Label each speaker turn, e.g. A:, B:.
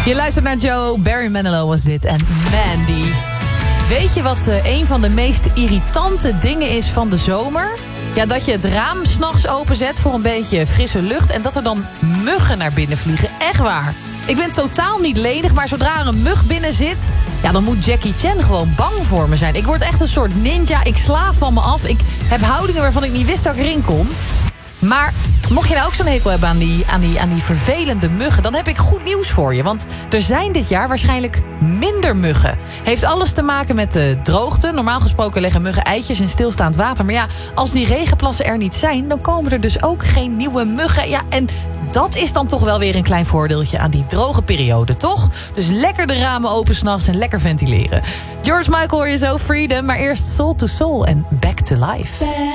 A: Je luistert naar Joe, Barry Manilow was dit en Mandy. Weet je wat een van de meest irritante dingen is van de zomer? Ja, dat je het raam 's nachts openzet voor een beetje frisse lucht... en dat er dan muggen naar binnen vliegen. Echt waar. Ik ben totaal niet lenig, maar zodra er een mug binnen zit... ja, dan moet Jackie Chan gewoon bang voor me zijn. Ik word echt een soort ninja, ik sla van me af. Ik heb houdingen waarvan ik niet wist dat ik erin kon. Maar mocht je nou ook zo'n hekel hebben aan die vervelende muggen... dan heb ik goed nieuws voor je. Want er zijn dit jaar waarschijnlijk minder muggen. Heeft alles te maken met de droogte. Normaal gesproken leggen muggen eitjes in stilstaand water. Maar ja, als die regenplassen er niet zijn... dan komen er dus ook geen nieuwe muggen. Ja, en dat is dan toch wel weer een klein voordeeltje aan die droge periode, toch? Dus lekker de ramen open 's nachts en lekker ventileren. George Michael hoor je zo, Freedom. Maar eerst Soul to Soul en Back to Life.